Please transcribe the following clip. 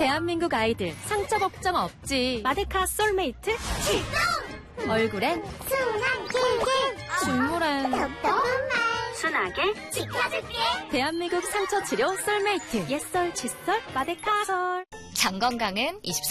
대한민국 아이들 상처 걱정 없지. 마데카 솔메이트 출동! 얼굴엔 순한 길길 중물엔 똑똑한 말 순하게 지켜줄게. 대한민국 상처 치료 솔메이트 옛설 칫솔 마데카솔. 장 건강은 24